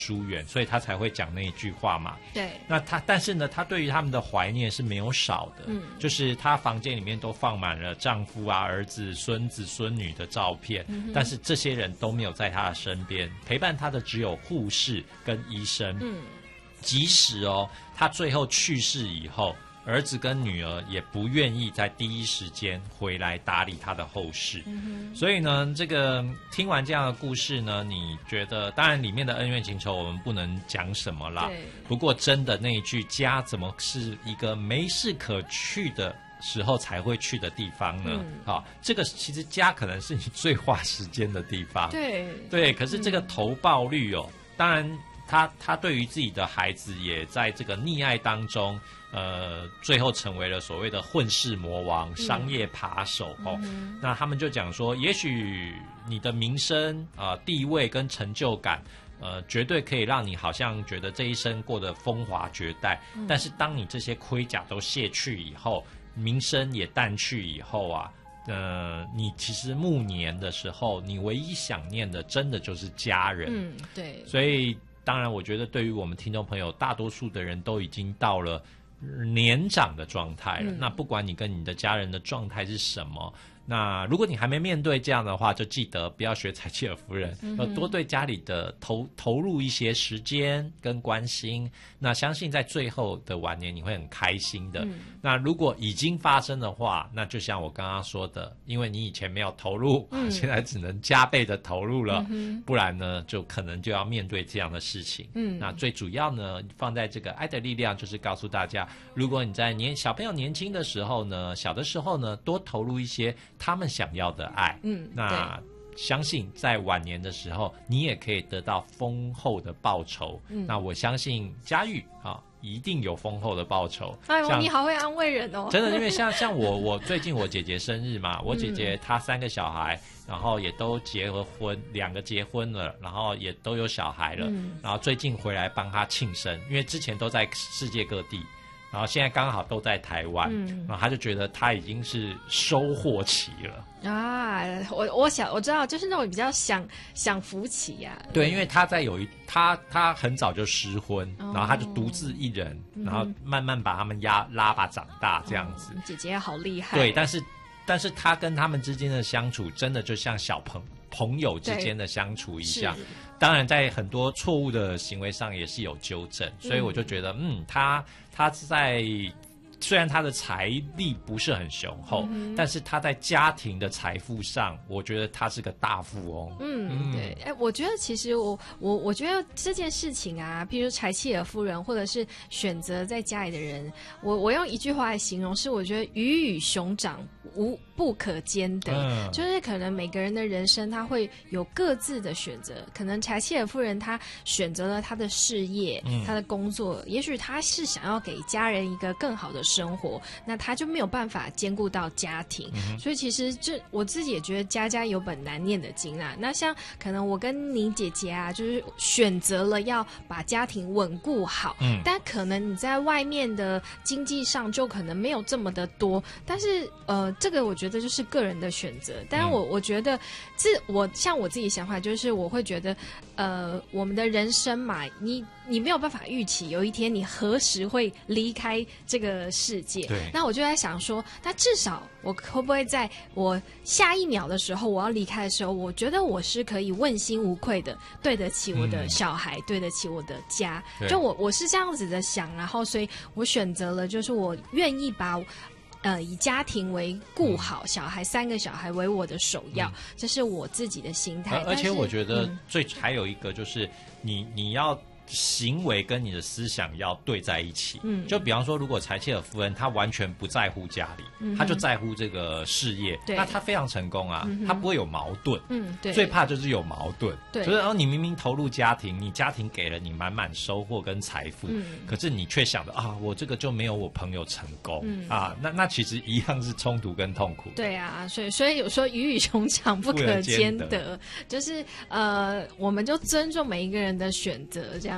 疏远，所以他才会讲那一句话嘛。 对。 那但是呢，他对于他们的怀念是没有少的，就是他房间里面都放满了丈夫啊、儿子、孙子、孙女的照片，但是这些人都没有在他的身边，陪伴他的只有护士跟医生。即使他最后去世以后，儿子跟女儿也不愿意在第一时间回来打理他的后事。所以呢，这个听完这样的故事呢，你觉得当然里面的恩怨情仇我们不能讲什么啦，不过真的那一句家怎么是一个没事可去的时候才会去的地方呢？这个其实家可能是你最花时间的地方。对，可是这个投报率当然他对于自己的孩子也在这个溺爱当中，最后成为了所谓的混世魔王、商业扒手那他们就讲说，也许你的名声地位跟成就感，绝对可以让你好像觉得这一生过得风华绝代，但是当你这些盔甲都卸去以后，名声也淡去以后啊，你其实暮年的时候，你唯一想念的真的就是家人。 对， 所以当然我觉得对于我们听众朋友，大多数的人都已经到了年长的状态了，那不管你跟你的家人的状态是什么，那如果你还没面对这样的话，就记得不要学柴契尔夫人，要多对家里的投入一些时间跟关心，那相信在最后的晚年你会很开心的。那如果已经发生的话，那就像我刚刚说的，因为你以前没有投入，现在只能加倍的投入了，不然呢就可能就要面对这样的事情。那最主要呢放在这个爱的力量，就是告诉大家，如果你在小朋友年轻的时候呢，小的时候呢，多投入一些他们想要的爱，那相信在晚年的时候，你也可以得到丰厚的报酬。那我相信佳玉一定有丰厚的报酬。 哎呦，你好会安慰人哦！ 真的，因为像我最近我姐姐生日嘛，我姐姐她3个小孩，然后也都结了婚，2个结婚了，然后也都有小孩了，然后最近回来帮她庆生，因为之前都在世界各地。然后现在刚好都在台湾，然后他就觉得他已经是收获期了啊！我知道，就是那种比较享福期啊。 对，因为他他很早就失婚，然后他就独自一人，然后慢慢把他们拉拔长大这样子。 姐姐好厉害。 对，但是他跟他们之间的相处，真的就像小朋友之间的相处一样。当然，在很多错误的行为上也是有纠正，所以我就觉得，他在虽然他的财力不是很雄厚，但是他在家庭的财富上，我觉得他是个大富翁。 对，我觉得其实我觉得这件事情啊，譬如柴契尔夫人，或者是选择在家里的人，我用一句话来形容，是我觉得鱼与熊掌不可兼得，就是可能每个人的人生他会有各自的选择，可能柴契尔夫人她选择了她的事业，她的工作，也许她是想要给家人一个更好的生活，那她就没有办法兼顾到家庭，所以其实我自己也觉得家家有本难念的经啊。那像可能我跟你姐姐啊，就是选择了要把家庭稳固好，但可能你在外面的经济上就可能没有这么的多，但是这个我觉得就是个人的选择。但我觉得像我自己想法，就是我会觉得我们的人生嘛，你没有办法预期有一天你何时会离开这个世界。那我就在想说，那至少我会不会在我下一秒的时候，我要离开的时候，我觉得我是可以问心无愧的对得起我的小孩，对得起我的家。就我是这样子的想，然后所以我选择了就是我愿意把以家庭为顾好，小孩3个小孩为我的首要，这是我自己的心态。 而且我觉得还有一个就是你要行为跟你的思想要对在一起。就比方说，如果柴契尔夫人她完全不在乎家里，她就在乎这个事业，那她非常成功啊，她不会有矛盾。最怕就是有矛盾，就是你明明投入家庭，你家庭给了你满满收获跟财富，可是你却想着我这个就没有我朋友成功那其实一样是冲突跟痛苦。 对啊，所以有时候鱼与熊掌不可兼得，就是我们就尊重每一个人的选择这样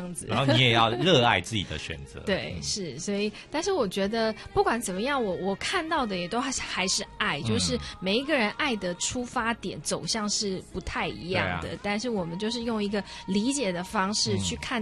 样子。 然后你也要热爱自己的选择。 对，是，所以，但是我觉得不管怎么样，我看到的也都还是爱，就是每一个人爱的出发点走向是不太一样的，但是我们就是用一个理解的方式去看